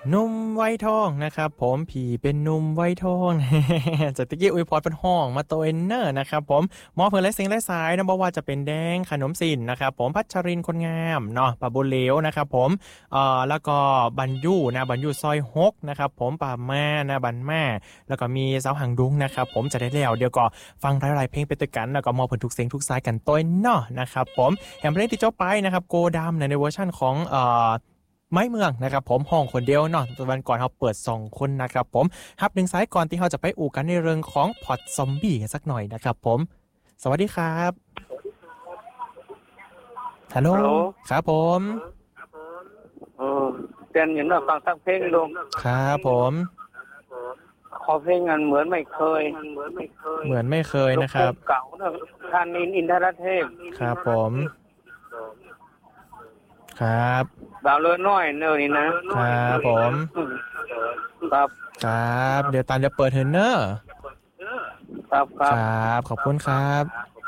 หนุ่มไวทองนะครับผมผีเป็นหนุ่มไวทองจากตะกี้อวยพรเป็นห้องมาตัวเอนเนอร์นะครับผมมอเพื่อนและสิ่งและสายนะบอกว่าจะเป็นแดงขนมสินนะครับผมพัชรินคนงามเนาะปะบุเหลวนะครับผมแล้วก็บันยูนะบันยูซอยฮกนะครับผมป่าแม่นะบันแม่แล้วก็มีสาวหางดุ้งนะครับผมจะได้แล้วเดี๋ยวก็ฟังหลายๆเพลงไปด้วยกันแล้วก็มอเพื่อนทุกเสียงทุกสายกันตัวเอนเนอร์นะครับผมแถมเพลงที่จบไปนะครับโกดามในเวอร์ชั่นของไม้เมืองนะครับผมห้องคนเดียวเนาะวันก่อนเราเปิด2คนนะครับผมฮับหนึ่งสายก่อนที่เราจะไปอู่กันในเรื่องของพอดซอมบี้กันสักหน่อยนะครับผมสวัสดีครับฮัลโหลฮัลโหลครับผมเออเต้นอย่างนั้นฟังสักเพลงลงครับผมขอเพลงกันเหมือนไม่เคยเหมือนไม่เคยนะครับเก่านะท่านอินทรเทพครับผมครับบ่าวเลือน้อยเนอนี่นะครับผมครับครับเดี๋ยวตามจะเปิดเทรนเนอร์ครับคครับรับขอบคุณครับ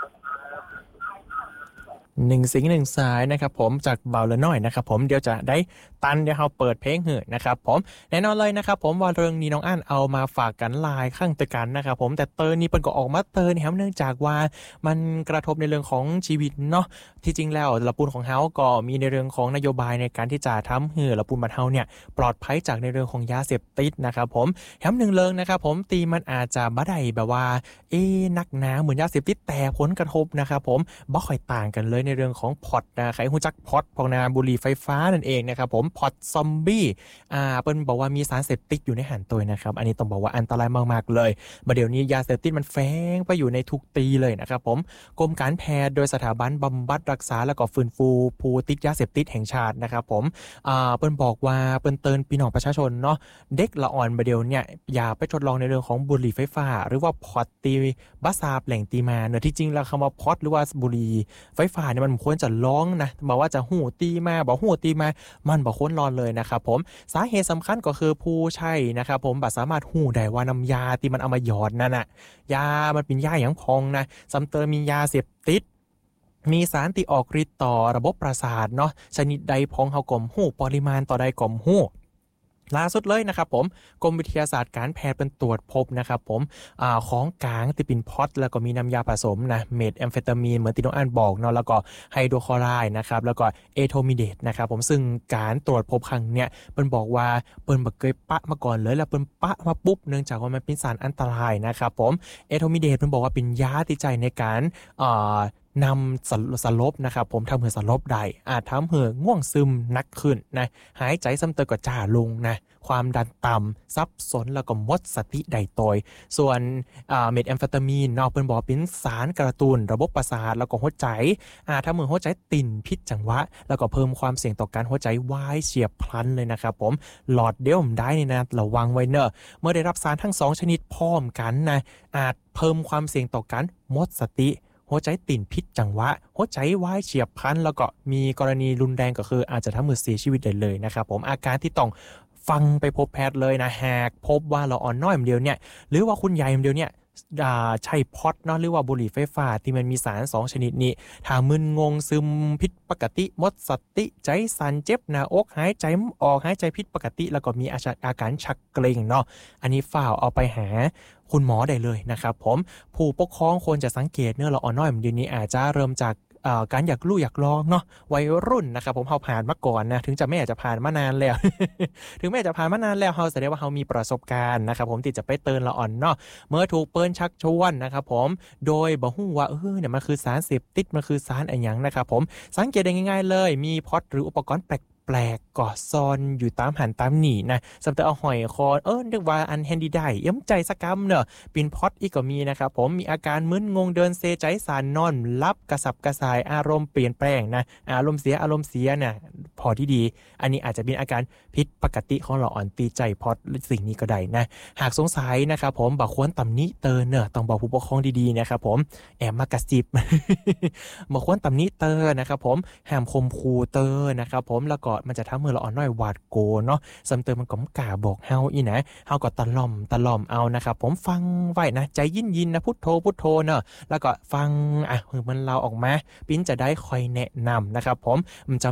หนึ่งสิงหนึ่งสายนะครับผมจากเบาละน้อยนะครับผมเดี๋ยวจะได้ตันเดี๋ยวเราเปิดเพลงเหอะนะครับผมแน่นอนเลยนะครับผมว่าเรื่องนี้น้องอั้นเอามาฝากกันลายข้างตะกันนะครับผมแต่เตอร์นี่เปิ้นก็ออกมาเตอร์เนี่ยเนื่องจากว่ามันกระทบในเรื่องของชีวิตเนาะที่จริงแล้วละปูนของเฮาก็มีในเรื่องของนโยบายในการที่จะทำให้ละปูนบ้านเฮาเนี่ยปลอดภัยจากในเรื่องของยาเสพติดนะครับผมแถมหนึ่งเรื่องนะครับผมตีมันอาจจะบ่ได้แบบว่านักหนาเหมือนยาเสพติดแต่ผลกระทบนะครับผมบ่ค่อยต่างกันเลยในเรื่องของพอดนะใครฮู้จักพอดพองนาบุหรี่ไฟฟ้านั่นเองนะครับผมพอดซอมบี้เปิ้นบอกว่ามีสารเสพติดอยู่ในหันตัวนะครับอันนี้ต้องบอกว่าอันตรายมากๆเลยเดี๋ยวนี้ยาเสพติดมันแฝงไปอยู่ในทุกตีเลยนะครับผมกรมการแพทย์โดยสถาบันบำบัดรักษาและก็ฟื้นฟูผู้ติดยาเสพติดแห่งชาตินะครับผมเปิ้นบอกว่าเปิ้นเตือนพี่น้องประชาชนเนาะเด็กละอ่อนเดี๋ยวเนี่ยอย่าไปทดลองในเรื่องของบุหรี่ไฟฟ้าหรือว่าพอดตีบาซาแหล่งตีมาเนอะที่จริงแล้วคำว่าพอดหรือว่าบุหรี่ไฟฟ้าเนี่ยมันควรจะร้องนะบอกว่าจะหูตีมาบอกหูตีมามันบอกควรรอนเลยนะครับผมสาเหตุสำคัญก็คือผู้ใช้นะครับผมบัดสามารถหูได้ว่าน้ำยาที่มันเอามาหยอดนั่นน่ะยามันเป็นยาอย่างพองนะซัมเตอร์มียาเสพติดมีสารที่ออกฤทธิ์ต่อระบบประสาทเนาะชนิดใดพองเฮากลมหูปริมาณต่อใดกลมหูล่าสุดเลยนะครับผมกรมวิทยาศาสตร์การแพทย์เป็นตรวจพบนะครับผมของกลางที่เป็นพอดแล้วก็มีน้ำยาผสมนะเมทแอมเฟตามีนเหมือนที่น้องอ่านบอกเนาะแล้วก็ไฮโดรคลอไรด์นะครับแล้วก็เอโทมิเดตนะครับผมซึ่งการตรวจพบครั้งเนี้ยเปิ้นบอกว่าเปิ้นบ่เคยปะมาก่อนเลยแล้วเปิ้นปะมาปุ๊บเนื่องจากว่ามันเป็นสารอันตรายนะครับผมเอโทมิเดตเปิ้นบอกว่าเป็นยาที่ใช้ในการนำสลบนะครับผมทำให้สลบได้อาจทำให้ง่วงซึมนักขึ้นนะหายใจซ้ำเติมก็จ้าลงนะความดันต่ำซับซ้อนแล้วก็หมดสติได้ต่อยส่วนเมทแอมเฟตามีนเนาะเปิ้นบอกเป็นสารกระตุ้นระบบประสาทแล้วก็หัวใจทำให้หัวใจติ่นผิดจังหวะแล้วก็เพิ่มความเสี่ยงต่อการหัวใจวายเฉียบพลันเลยนะครับผมหลอดเดียวผมได้นี่นะระวังไว้เนอะเมื่อได้รับสารทั้ง2ชนิดพร้อมกันนะอาจเพิ่มความเสี่ยงต่อการหมดสติหัวใจติ่นพิษจังหวะหัวใจวายเฉียบพลันแล้วก็มีกรณีรุนแรงก็คืออาจจะทำให้เสียชีวิตได้เลยนะครับผมอาการที่ต้องฟังไปพบแพทย์เลยนะหากพบว่าเราอ่อนน้อยเดียวเนี่ยหรือว่าคุณใหญ่เดียวเนี่ยใช่พอดเนาะหรือว่าบุหรี่ไฟฟ้าที่มันมีสาร2ชนิดนี้ถ้ามึนงงซึมผิดปกติหมดสติใจสั่นเจ็บหน้าอกหายใจออกหายใจผิดปกติแล้วก็มีอาการชักเกร็งเนาะอันนี้ฝ่าวเอาไปหาคุณหมอได้เลยนะครับผมผู้ปกครองควรจะสังเกตเนื้อเราอ่อนน้อยเดียวนี้อาจจะเริ่มจากการอยากรู้อยากลองเนาะวัยรุ่นนะครับผมเฮาผ่านมาก่อนนะถึงจะไม่อาจจะผ่านมานานแล้ว ถึงแม้จะผ่านมานานแล้วเฮาแสดงว่าเฮามีประสบการณ์นะครับผมที่จะไปเตือนละอ่อนเนาะเมื่อถูกเปิ้นชักชวนนะครับผมโดยบ่ฮู้ว่าเนี่ยมันคือสารเสพติดมันคือสารอะไรหยังนะครับผมสังเกตได้ง่ายๆเลยมีพอดหรืออุปกรณ์แปลกก่อซ่อนอยู่ตามหันตามหนีนะสำหรับเอาหอยคอนึกว่าอันแฮนดี้ได้เอี้ยมใจสักกำเนอะปินพอดอีกก็มีนะครับผมมีอาการมึนงงเดินเซใจสานนอนลับกระสับกระส่ายอารมณ์เปลี่ยนแปลงนะอารมณ์เสียเนี่ยพอที่ดีอันนี้อาจจะเป็นอาการผิดปกติของหลออ่อนตีใจพอดสิ่งนี้ก็ได้นะหากสงสัยนะครับผมบอกควรตำหนิเตอเนอะต้องบอกผู้ปกครองดีๆนะครับผมแอบมากระซิบ บอกควรตำหนิเตอนะครับผมห้ามคมคูเตอนะครับผมแล้วก็มันจะทำให้เราอ่อนน้อยหวาดโกเนาะซัมเตอร์มันก็กล้าบอกเฮาอีนะเฮาก็ตะล่อมเอานะครับผมฟังไว้นะใจยินนะพุทโธเนาะแล้วก็ฟังมันเราออกมาปิ้นจะได้คอยแนะนำนะครับผมมันจะ